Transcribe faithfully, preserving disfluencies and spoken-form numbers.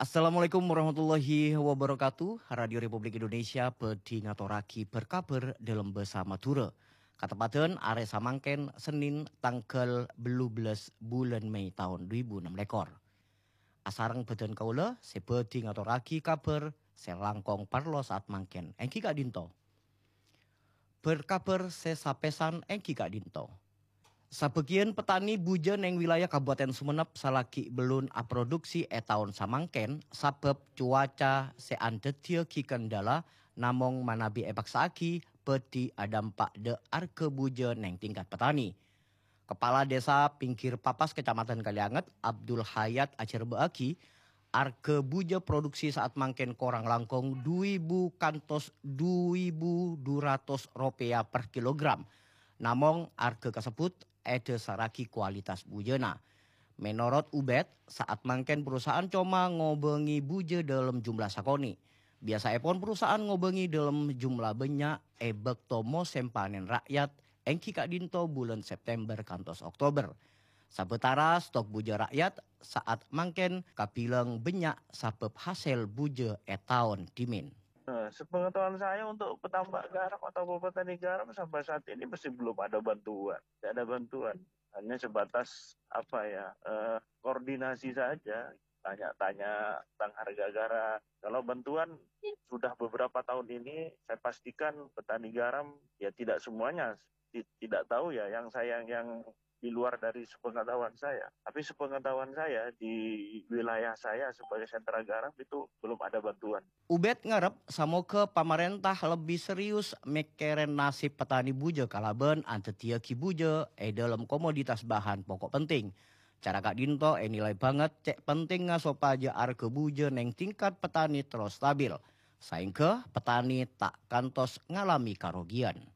Assalamualaikum warahmatullahi wabarakatuh. Radio Republik Indonesia pedi ngaturaki berkabar dalam bersama Tura. Katepaten are samangken Senin tanggal belas bulan Mei tahun dua ribu enam lekor. Asarang beden kaula sepedi ngaturaki kabar selangkong parlo saat mangken engki Kak Dinto. Berkabar sesapesan engki Kak Dinto. Sabagian petani bujen yang wilayah Kabupaten Sumenep salaki belum aproduksi e tahun samangken sabab cuaca seandetia ki kendala namong manabi ebak saaki peti adampak de arke bujen yang tingkat petani. Kepala Desa Pinggir Papas Kecamatan Kalianget Abdul Hayat Acer Beaki arke buja produksi saat mangken korang langkong dua ribu kantos dua ribu dua ratus rupiah per kilogram. Namong arke kasebut ede saraki kualitas bujena. Menurut Ubed, saat mangken perusahaan cuma ngobengi buje dalam jumlah sakoni. Biasa epon perusahaan ngobengi dalam jumlah banyak ebek tomo sempanen rakyat engki Kak Dinto bulan September kantos Oktober. Sabetara stok buje rakyat saat mangken kapilang banyak sabab hasil buje etaon dimin. Nah, sepengetahuan saya untuk petambak garam atau petani garam sampai saat ini masih belum ada bantuan. Tidak ada bantuan. Hanya sebatas apa ya eh, koordinasi saja. Tanya-tanya tentang harga garam. Kalau bantuan sudah beberapa tahun ini saya pastikan petani garam ya tidak semuanya tidak tahu ya yang saya yang di luar dari sepengetahuan saya. Tapi sepengetahuan saya di wilayah saya sebagai sentra garam itu belum ada bantuan. Ubed ngarep samoga pemerintah lebih serius mekeren nasib petani buja kalaben antetia ki buja eh dalam komoditas bahan pokok penting. Cara Kak Dinto eh nilai banget cek penting ngasopaja arke buja neng tingkat petani terus stabil. Saingke petani tak kantos ngalami karogian.